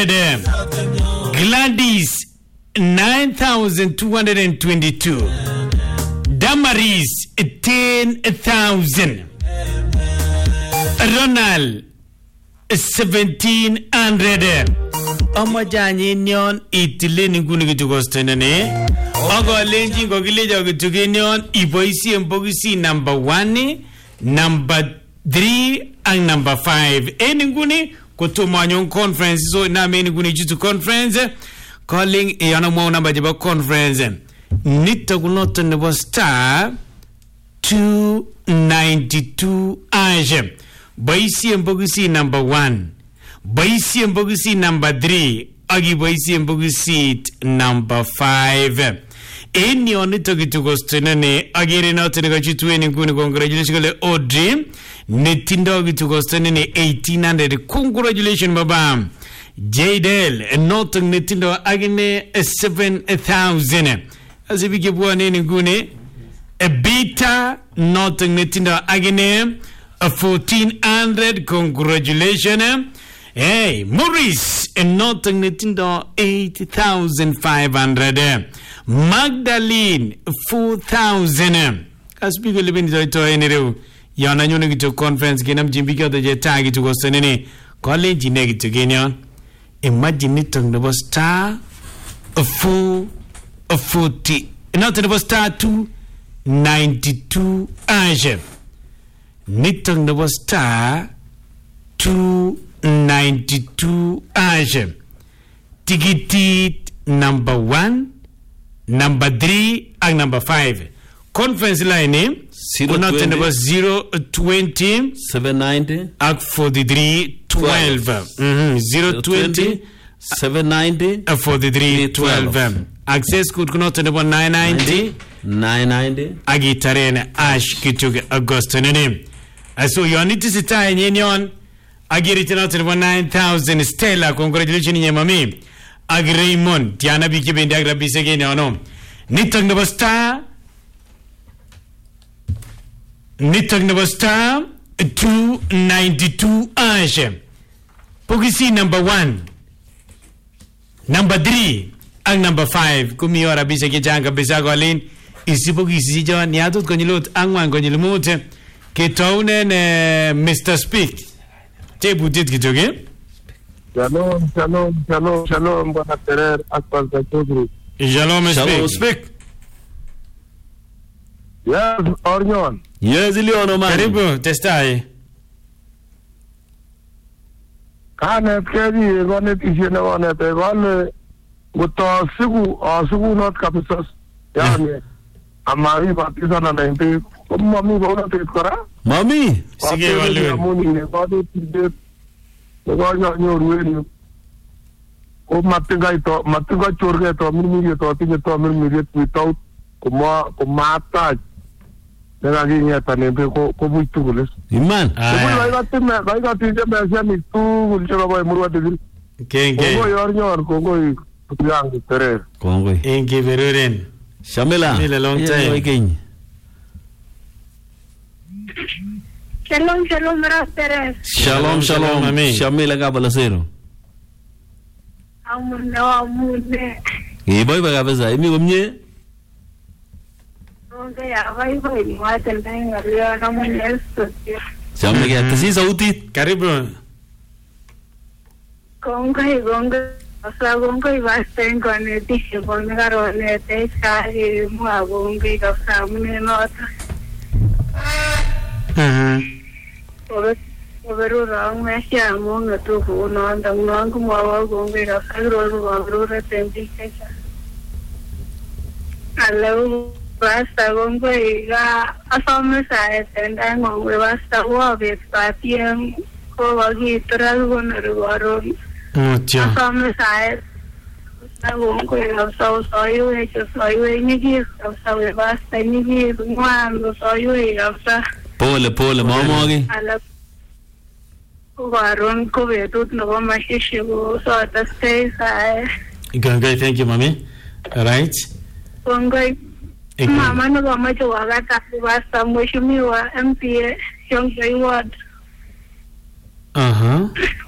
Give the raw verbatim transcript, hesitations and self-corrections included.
hundred. Gladys, nine thousand two hundred twenty-two. Damaris, ten thousand. Ronald, seventeen hundred. Omajanye nyon itileni nguni kitukostenene. Ogo lenji ngogileja kitukenyon iboisi mbogisi number one, number three, and number five. Eni nguni kutumanyon conference so na meni nguni jitu conference calling yana mo number jiba conference. Nita kunoto nebo star two ninety-two aje. Boisi mbogisi number one. Boisi mbogisi number three. Agi boisi mbogisi number five. Eni onito kitukostenene agire note nego chitueni nguni congratulations kole Audrey netindo kitukostenene eighteen hundred. Congratulations baba. Jadel note netindo agine seven thousand. Asibike bwana ni nguni a beta note netindo agine fourteen hundred. Congratulations. Hey, Maurice note netindo eight thousand five hundred. Magdalene four thousand. Asbiko libini to to enero. Yana nyone kito conference kinam jimbika to je tag to go senene. College negi to genyon. Imagine it on the star a four a forty. Not the star two ninety-two Asia. Nitong the star two ninety-two Asia. Tigiti number one, number three, and number five. Conference line name zero twenty seven ninety and forty-three twelve. Mm-hmm. zero twenty seven ninety and forty-three twelve. Access code kunote nebo nine ninety nine ninety. Agitaren ash kituge Augusto nene. So you need to sit in union. Agirite note nebo nine thousand. Stella, congratulations nye mami. Ag Raymond Tiana biki bendi agra bisege ne ono nitang nebo star nitang nebo star two ninety-two Asia. Pogisi number one, number three, and number five. Kumi ora bisege janga bisago alin isi pogisi jo ni adut konyilot angwan konyilmut ke taune ne Mister Speak tebu dit kitoge. Shalom, shalom, shalom, shalom, Bwana Terer, Akbar Zakudri. Shalom, Shalom, speak. Yes, Ornyon. Yes, Leon man. Karibu, testai. Kanet kedi, gone tishe na gone te, gone guto sigu, sigu not kapisas. Yani, amari batisa na naimpe, mami bauna te kora? Mami? Sige walu. Amuni ne, gone tishe, Nagaya nyorueni. O matiga ito, matiga chorga ito, mirmiri ito, tinga ito, mirmiri without kuma kumata. Nagagi niya tanempe ko ko buitugules. Iman. Ko laiga timme, laiga timme mesya mi tu chora boy murwa digil. Kenge. Ko yor nyor ko ko yang Terer. Kongoi. Ingi veruren. Shamila. Shamila long time. Shalom, shalom, Brother Terer. Shalom, shalom. Mami. Shamila kabalasero. Amune, amune. Iboy bagabeza, imi gomnye. Onge ya vai vai ni wata ndani leo na mwenye sote. Shamila tasi sauti. Karibu. Konga gonga asa gonga ibasta ngone tishe gonga garone te sai mua gonga kafsa mune nota. Mhm. Obe oberu rang mesya monga tu ho no ndang nang kumawa gonga kafsa ro ro ro re tempi kesa. Hello basta gonga iga asome sai tenda ngwe basta wa be patien ko wagi tral gon ro ro. Mucho. Asome sai gonga kafsa soyu e soyu ni gi kafsa we basta ni gi ngwan soyu e kafsa. Pole pole mamogi. Ala Waron ko betut nebo mashishi ko so atastay sa. Ganga, thank you, mommy. All right. Kongoi mama no gama chwaga ta basta mheshimiwa M P A Shongoi Ward. Uh-huh.